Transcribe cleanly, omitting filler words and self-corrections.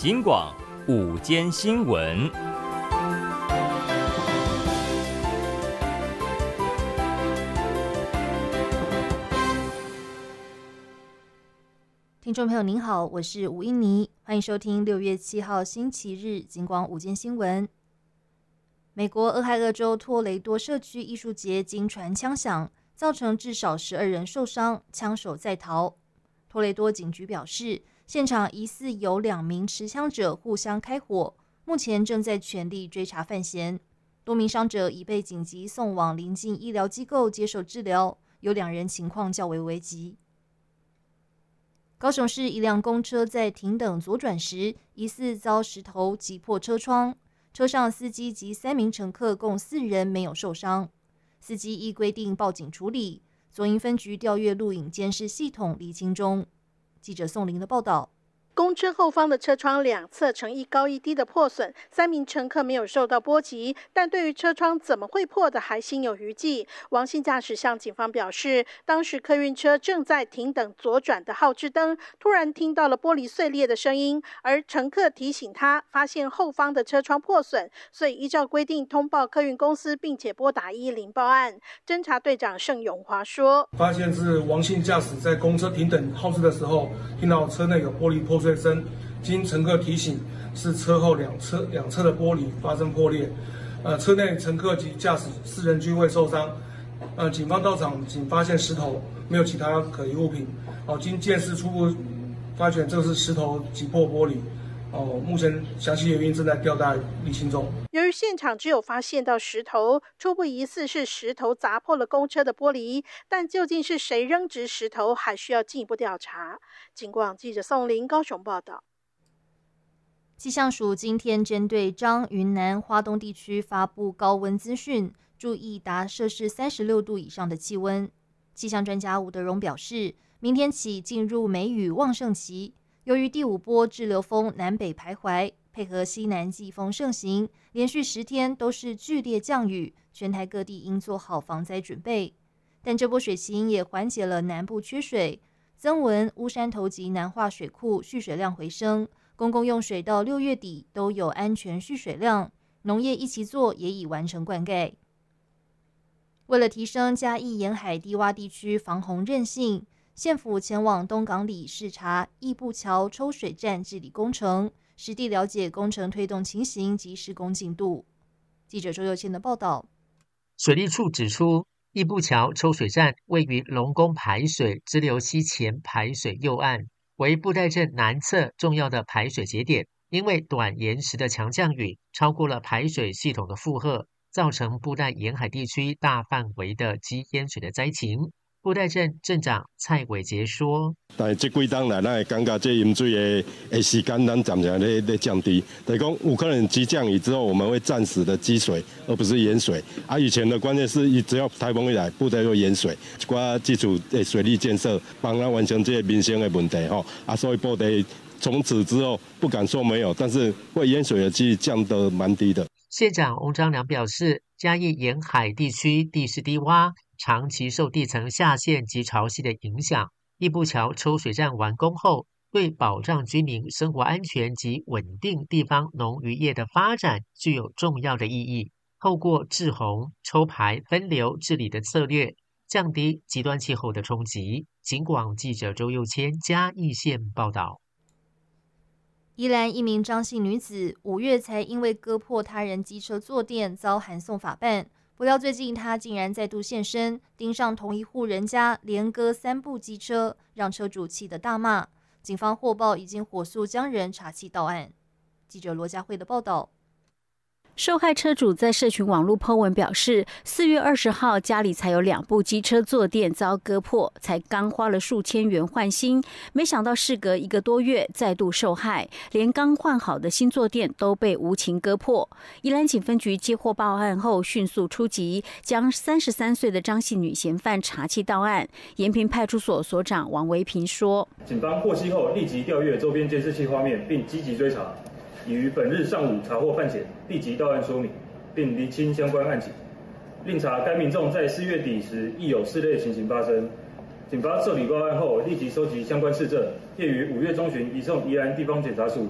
警广午间新闻。 听众朋友您好，我是吴英妮，欢迎收听6月7号星期日警广午间新闻。美国俄亥俄州托雷多社区艺术节经传枪响，造成至少12人受伤，枪手在逃。托雷多警局表示，现场疑似有2名持枪者互相开火，目前正在全力追查犯嫌。多名伤者已被紧急送往邻近医疗机构接受治疗，有2人情况较为危急。高雄市一辆公车在停等左转时，疑似遭石头击破车窗，车上司机及3名乘客共4人没有受伤。司机依规定报警处理，左营分局调阅录影监视系统厘清中。记者宋玲的报道。 公车后方的车窗两侧呈一高一低的破损，3名乘客没有受到波及，但对于车窗怎么会破的还心有余悸。王姓驾驶向警方表示，当时客运车正在停等左转的号志灯，突然听到了玻璃碎裂的声音，而乘客提醒他发现后方的车窗破损，所以依照规定通报客运公司，并且拨打110报案。侦查队长盛永华说， 发现是王姓驾驶在公车停等号志的时候，听到车内有玻璃破碎声，经乘客提醒，是车后两侧的玻璃发生破裂。车内乘客及驾驶4人均未受伤。警方到场仅发现石头，没有其他可疑物品。经鉴识初步发现这是石头击破玻璃。目前详细原因正在调查厘清中。 由于现场只有发现到石头，初步疑似是石头砸破了公车的玻璃，但究竟是谁扔掷石头，还需要进一步调查。警广记者宋玲高雄报道。 气象署今天针对彰、云南、花东地区发布高温资讯，注意达摄氏36度以上的气温。气象专家吴德荣表示，明天起进入梅雨旺盛期，由于第5波滞留锋南北徘徊，配合西南季风盛行，连续10天都是剧烈降雨，全台各地应做好防灾准备。但这波水情也缓解了南部缺水，曾文、乌山头及南化水库蓄水量回升，公共用水到6月底都有安全蓄水量，农业一起做也已完成灌溉。为了提升嘉义沿海低洼地区防洪韧性，县府前往东港里视察义步桥抽水站治理工程，实地了解工程推动情形及施工进度。记者周佑谦的报道。 水利处指出，义步桥抽水站位于龙宫排水支流溪前排水右岸，为布袋镇南侧重要的排水节点。因为短延时的强降雨超过了排水系统的负荷，造成布袋沿海地区大范围的积淹水的灾情。布袋镇镇长蔡伟杰说：“ 但是这几天来，咱会感觉这淹水的时间，咱暂时在降低。等于讲，有可能急降雨之后，我们会暂时的积水，而不是淹水。以前的关键是，只要台风一来，布袋就淹水。一寡基础的水利建设，帮咱完成这个民生的问题所以布袋从此之后不敢说没有，但是会淹水的几率降得蛮低的。” 县长翁章良表示，嘉义沿海地区地势低洼，长期受地层下陷及潮汐的影响。义步桥抽水站完工后，对保障居民生活安全及稳定地方农渔业的发展具有重要的意义。透过治洪、抽排、分流治理的策略，降低极端气候的冲击。警广记者周佑谦嘉义县报道。 宜兰一名张姓女子5月才因为割破他人机车坐垫遭函送法办，不料最近她竟然再度现身，盯上同一户人家连割3部机车，让车主气得大骂。警方获报已经火速将人查缉到案。记者罗家慧的报道。 受害车主在社群网络 po 文表示，4月20号家里才有2部机车坐垫遭割破，才刚花了数千元换新，没想到事隔1个多月再度受害，连刚换好的新坐垫都被无情割破。宜兰警分局接获报案后迅速出击，将33岁的张姓女嫌犯查缉到案。延平派出所所长王维平说， 警方获悉后立即调阅周边监视器画面，并积极追查，已于本日上午查获犯嫌，立即到案说明，并厘清相关案情。另查该民众在4月底时亦有4类情形发生。警方受理报案后，立即收集相关事证，业于5月中旬移送宜兰地方检察署